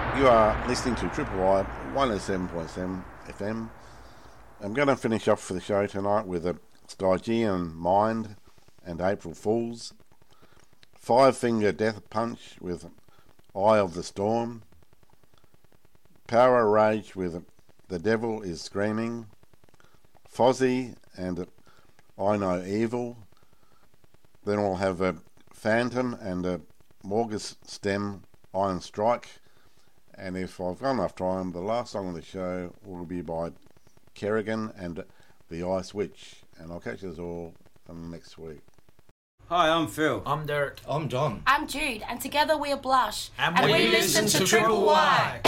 You are listening to Triple Y 107.7 FM. I'm going to finish off for the show tonight with a Stygian Mind and April Fools, Five Finger Death Punch with Eye of the Storm, Power Rage with The Devil is Screaming, Fozzy and I Know Evil. Then we'll have a Phantom and a Morgus Stem Iron Strike. And if I've got enough time, the last song on the show will be by Kerrigan and the Ice Witch. And I'll catch us all next week. Hi, I'm Phil. I'm Derek. I'm Don. I'm Jude, and together we are Blush. And we listen to Triple Y.